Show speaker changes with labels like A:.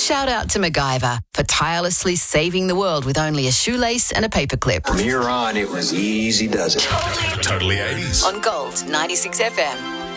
A: shout out to MacGyver for tirelessly saving the world with only a shoelace and a paperclip.
B: From here on, it was easy does it.
C: Totally 80s.
A: On Gold 96 FM.